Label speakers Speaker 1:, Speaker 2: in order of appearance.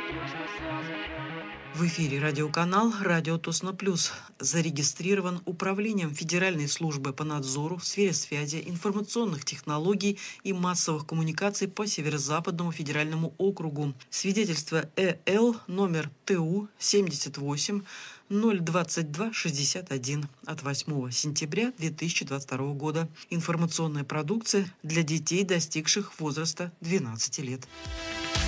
Speaker 1: В эфире радиоканал «Радио Тосно Плюс». Зарегистрирован Управлением Федеральной службы по надзору в сфере связи, информационных технологий и массовых коммуникаций по Северо-Западному федеральному округу. Свидетельство ЭЛ номер ТУ 78 022 61 от 8 сентября 2022 года. Информационная продукция для детей, достигших возраста 12 лет.